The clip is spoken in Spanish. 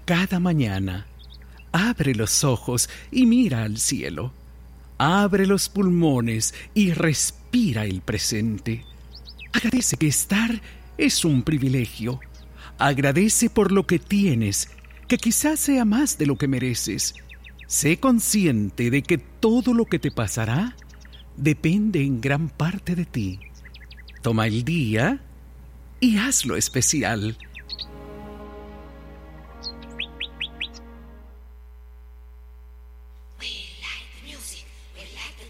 cada mañana. Abre los ojos y mira al cielo. Abre los pulmones y respira el presente. Agradece que estar es un privilegio. Agradece por lo que tienes, que quizás sea más de lo que mereces. Sé consciente de que todo lo que te pasará depende en gran parte de ti. Toma el día y hazlo especial.